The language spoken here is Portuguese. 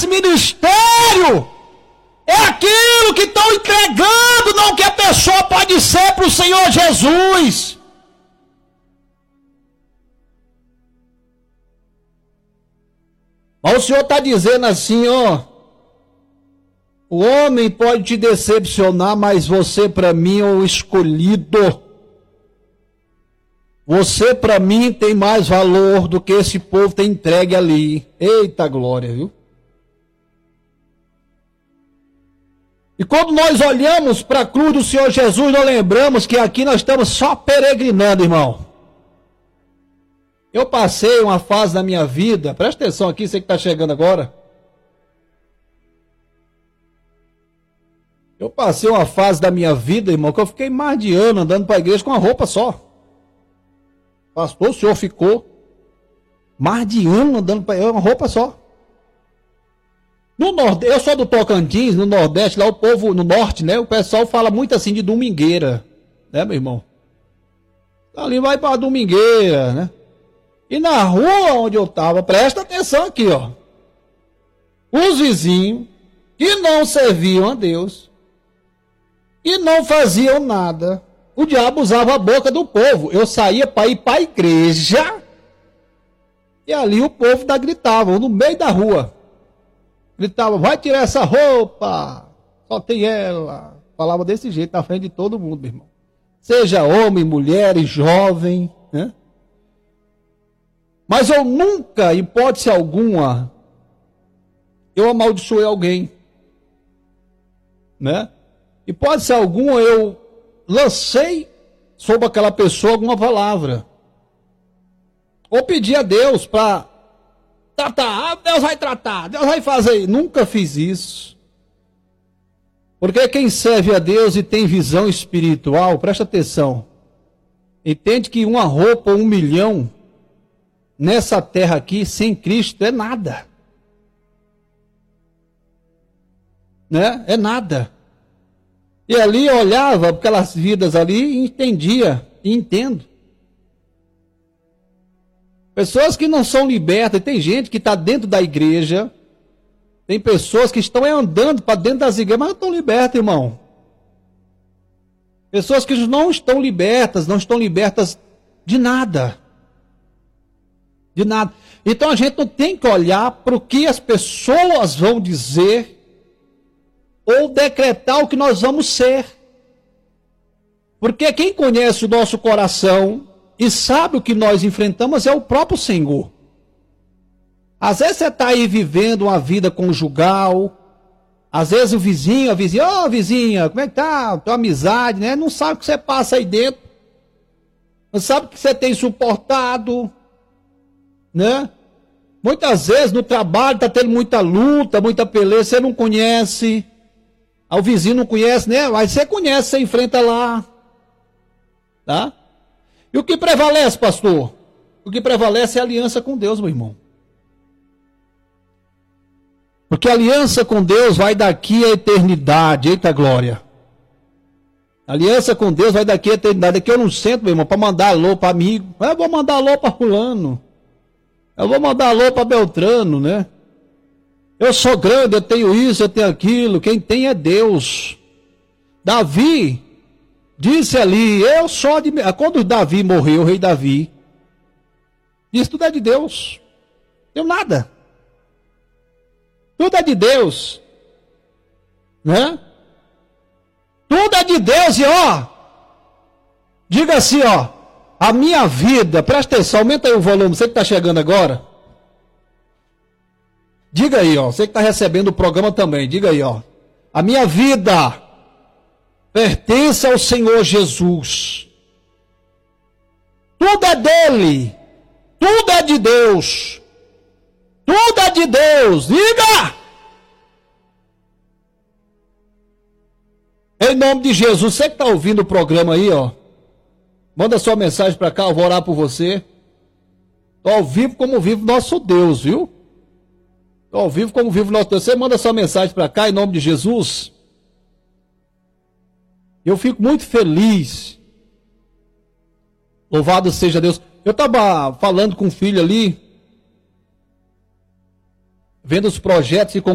esse ministério é aquilo que estão entregando, não que a pessoa pode ser para o Senhor Jesus. Mas o Senhor está dizendo assim, ó, o homem pode te decepcionar, mas você para mim é o escolhido. Você para mim tem mais valor do que esse povo tem entregue ali. Eita glória, viu? E quando nós olhamos para a cruz do Senhor Jesus, nós lembramos que aqui nós estamos só peregrinando, irmão. Eu passei uma fase da minha vida, presta atenção aqui, você que está chegando agora. Eu passei uma fase da minha vida, irmão, que eu fiquei mais de ano andando para a igreja com uma roupa só. Pastor, o senhor ficou mais de ano andando para uma roupa só. No Nordeste, eu sou do Tocantins, no Nordeste, lá o povo, no Norte, né? O pessoal fala muito assim de domingueira, né, meu irmão? Ali vai para domingueira, né? E na rua onde eu estava, presta atenção aqui, ó. Os vizinhos que não serviam a Deus e não faziam nada, o diabo usava a boca do povo. Eu saía para ir para a igreja e ali o povo gritava, no meio da rua. Gritava, vai tirar essa roupa, só tem ela. Falava desse jeito na frente de todo mundo, meu irmão. Seja homem, mulher, jovem, né? Mas eu nunca, hipótese alguma, eu amaldiçoei alguém, né? Hipótese alguma eu lancei sobre aquela pessoa alguma palavra. Ou pedi a Deus para tratar, Deus vai tratar, Deus vai fazer. Nunca fiz isso. Porque quem serve a Deus e tem visão espiritual, presta atenção, entende que uma roupa, 1 milhão, nessa terra aqui, sem Cristo, é nada. Né? É nada. E ali eu olhava aquelas vidas ali e entendia, e entendo. Pessoas que não são libertas, tem gente que está dentro da igreja, tem pessoas que estão andando para dentro das igrejas, mas não estão libertas, irmão. Pessoas que não estão libertas de nada. De nada. Então a gente não tem que olhar para o que as pessoas vão dizer ou decretar o que nós vamos ser. Porque quem conhece o nosso coração e sabe o que nós enfrentamos é o próprio Senhor. Às vezes você está aí vivendo uma vida conjugal, às vezes o vizinho, a vizinha, ô vizinha, como é que tá? Tua amizade, né? Não sabe o que você passa aí dentro, não sabe o que você tem suportado, né? Muitas vezes no trabalho está tendo muita luta, muita peleja, você não conhece, o vizinho não conhece, né? Mas você conhece, você enfrenta lá, tá? E o que prevalece, pastor? O que prevalece é a aliança com Deus, meu irmão. Porque a aliança com Deus vai daqui à eternidade, eita glória. A aliança com Deus vai daqui à eternidade. Aqui eu não sento, meu irmão, para mandar alô para amigo. Eu vou mandar alô para fulano. Eu vou mandar alô para Beltrano, né? Eu sou grande, eu tenho isso, eu tenho aquilo. Quem tem é Deus. Davi disse ali, eu sou de... Quando Davi morreu, o rei Davi, disse, tudo é de Deus. Não tenho nada. Tudo é de Deus. Né? Tudo é de Deus e ó, diga assim ó, a minha vida, presta atenção, aumenta aí o volume, você que está chegando agora. Diga aí ó, você que está recebendo o programa também, diga aí ó. A minha vida pertence ao Senhor Jesus. Tudo é dele. Tudo é de Deus. Tudo é de Deus. Diga! Em nome de Jesus, você que está ouvindo o programa aí, ó, manda sua mensagem para cá, eu vou orar por você. Estou ao vivo como vive nosso Deus, viu? Estou ao vivo como vive nosso Deus. Você manda sua mensagem para cá, em nome de Jesus. Eu fico muito feliz. Louvado seja Deus. Eu estava falando com o filho ali, vendo os projetos e